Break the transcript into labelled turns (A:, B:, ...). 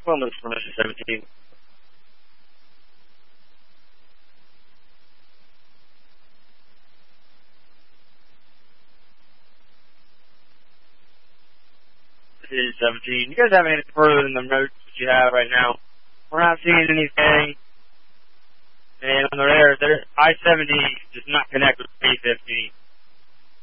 A: Clemens for Mission 17. This is 17. You guys have anything further than the notes that you have right now? We're not seeing anything. And on the air, I-70 does not connect with A-50.